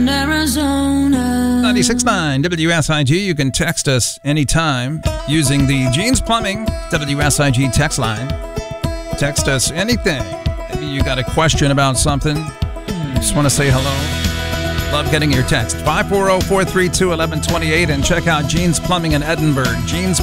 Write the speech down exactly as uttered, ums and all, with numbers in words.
Arizona. ninety-six point nine W S I G. You can text us anytime using the Gene's Plumbing W S I G text line. Text us anything. Maybe you got a question about something. Just want to say hello. Love getting your text. five four zero, four three two, one one two eight and check out Gene's Plumbing in Edinburgh. Gene's